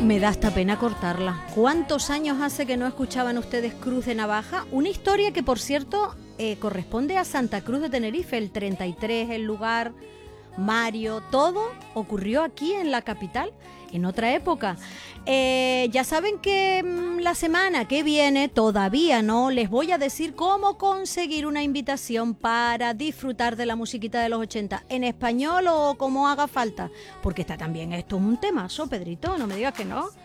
Me da hasta pena cortarla. ¿Cuántos años hace que no escuchaban ustedes Cruz de Navaja? Una historia que, por cierto, corresponde a Santa Cruz de Tenerife, el 33, el lugar, Mario, todo ocurrió aquí en la capital, en otra época. Ya saben que la semana que viene todavía no les voy a decir cómo conseguir una invitación para disfrutar de la musiquita de los 80 en español o como haga falta, porque está también esto es un temazo, Pedrito, no me digas que no.